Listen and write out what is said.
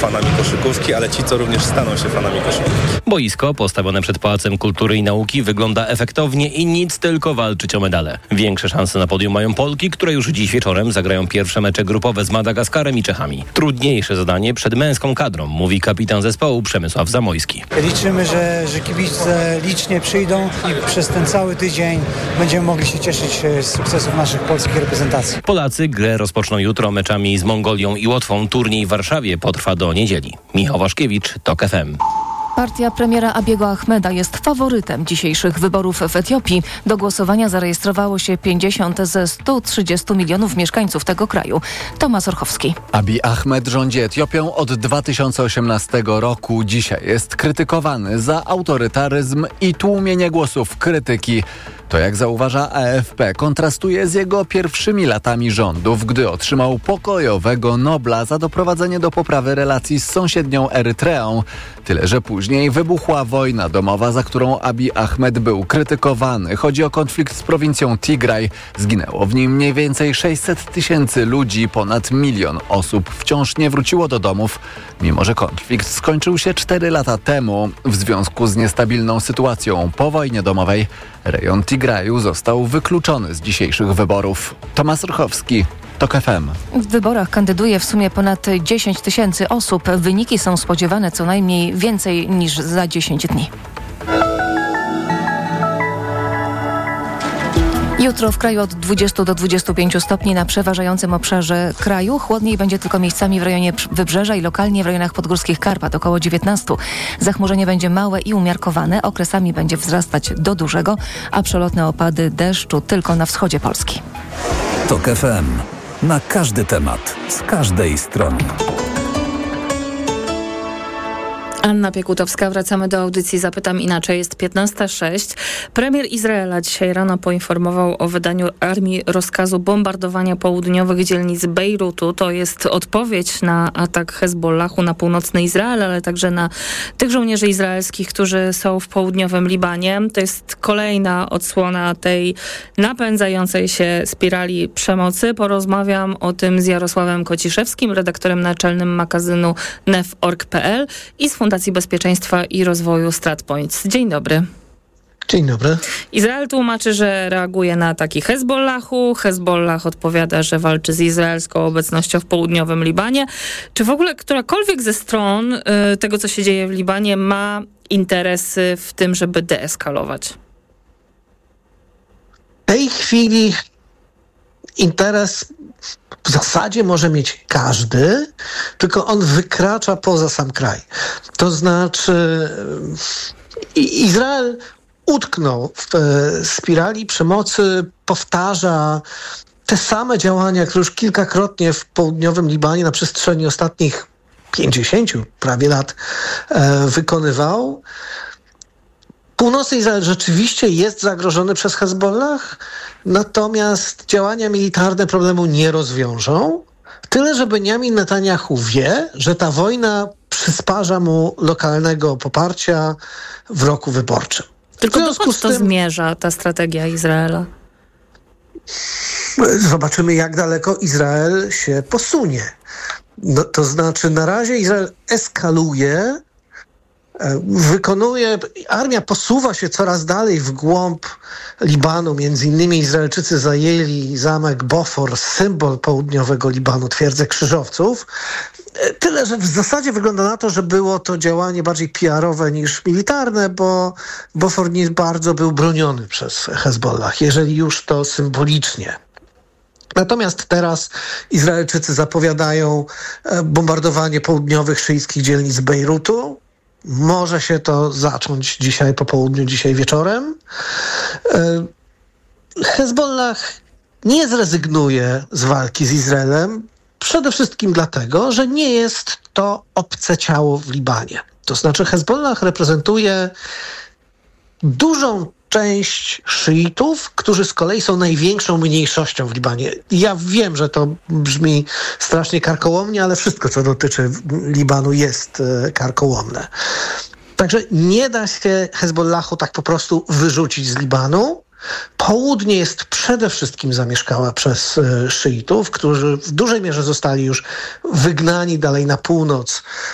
fanami koszykówki, ale ci, co również staną się fanami koszykówki. Boisko postawione przed Pałacem Kultury i Nauki wygląda efektownie i nic, tylko walczyć o medale. Większe szanse na podium mają Polki, które już dziś wieczorem zagrają pierwsze mecze grupowe z Madagaskarem i Czechami. Trudniejsze zadanie przed męską kadrą, mówi kapitan zespołu Przemysław Zamojski. Liczymy, że kibice licznie przyjdą i przez ten cały tydzień będziemy mogli się cieszyć z sukcesów naszych polskich reprezentacji. Polacy grę rozpoczną jutro meczami z Mongolią i Łotwą. Turniej w Warszawie potrwa do niedzieli. Michał Waszkiewicz, TOK FM. Partia premiera Abiego Ahmeda jest faworytem dzisiejszych wyborów w Etiopii. Do głosowania zarejestrowało się 50 ze 130 milionów mieszkańców tego kraju. Tomasz Orchowski. Abiy Ahmed rządzi Etiopią od 2018 roku. Dzisiaj jest krytykowany za autorytaryzm i tłumienie głosów krytyki. To, jak zauważa AFP, kontrastuje z jego pierwszymi latami rządów, gdy otrzymał pokojowego Nobla za doprowadzenie do poprawy relacji z sąsiednią Erytreą. Tyle, że później wybuchła wojna domowa, za którą Abiy Ahmed był krytykowany. Chodzi o konflikt z prowincją Tigraj. Zginęło w nim mniej więcej 600 tysięcy ludzi, ponad 1 milion osób wciąż nie wróciło do domów, mimo że konflikt skończył się 4 lata temu. W związku z niestabilną sytuacją po wojnie domowej rejon Tigraju został wykluczony z dzisiejszych wyborów. Tomasz Rychowski, TOK FM. W wyborach kandyduje w sumie ponad 10 tysięcy osób. Wyniki są spodziewane co najmniej więcej niż za 10 dni. Jutro w kraju od 20 do 25 stopni na przeważającym obszarze kraju. Chłodniej będzie tylko miejscami w rejonie Wybrzeża i lokalnie w rejonach podgórskich Karpat, około 19. Zachmurzenie będzie małe i umiarkowane. Okresami będzie wzrastać do dużego, a przelotne opady deszczu tylko na wschodzie Polski. TOK FM. Na każdy temat, z każdej strony. Anna Piekutowska, wracamy do audycji Zapytam Inaczej. Jest 15:06. Premier Izraela dzisiaj rano poinformował o wydaniu armii rozkazu bombardowania południowych dzielnic Bejrutu. To jest odpowiedź na atak Hezbollahu na północny Izrael, ale także na tych żołnierzy izraelskich, którzy są w południowym Libanie. To jest kolejna odsłona tej napędzającej się spirali przemocy. Porozmawiam o tym z Jarosławem Kociszewskim, redaktorem naczelnym magazynu nef.org.pl i z Fundacji Bezpieczeństwa i Rozwoju StratPoints. Dzień dobry. Dzień dobry. Izrael tłumaczy, że reaguje na ataki Hezbollahu. Hezbollah odpowiada, że walczy z izraelską obecnością w południowym Libanie. Czy w ogóle którakolwiek ze stron tego, co się dzieje w Libanie, ma interesy w tym, żeby deeskalować? W tej chwili interes w zasadzie może mieć każdy, tylko on wykracza poza sam kraj. To znaczy Izrael utknął w spirali przemocy, powtarza te same działania, które już kilkakrotnie w południowym Libanie na przestrzeni ostatnich 50 prawie lat wykonywał. Północny Izrael rzeczywiście jest zagrożony przez Hezbollah, natomiast działania militarne problemu nie rozwiążą. Tyle, że Benjamin Netanyahu wie, że ta wojna przysparza mu lokalnego poparcia w roku wyborczym. Tylko dokąd to zmierza ta strategia Izraela? Zobaczymy, jak daleko Izrael się posunie. No, to znaczy, na razie Izrael eskaluje, armia posuwa się coraz dalej w głąb Libanu. Między innymi Izraelczycy zajęli zamek Bofor, symbol południowego Libanu, twierdzę krzyżowców. Tyle, że w zasadzie wygląda na to, że było to działanie bardziej PR-owe niż militarne, bo Bofor nie bardzo był broniony przez Hezbollah, jeżeli już to symbolicznie. Natomiast teraz Izraelczycy zapowiadają bombardowanie południowych szyickich dzielnic Bejrutu. Może się to zacząć dzisiaj po południu, dzisiaj wieczorem. Hezbollah nie zrezygnuje z walki z Izraelem, przede wszystkim dlatego, że nie jest to obce ciało w Libanie. To znaczy Hezbollah reprezentuje dużą część szyitów, którzy z kolei są największą mniejszością w Libanie. Ja wiem, że to brzmi strasznie karkołomnie, ale wszystko, co dotyczy Libanu, jest karkołomne. Także nie da się Hezbollahu tak po prostu wyrzucić z Libanu. Południe jest przede wszystkim zamieszkała przez szyitów, którzy w dużej mierze zostali już wygnani dalej na północ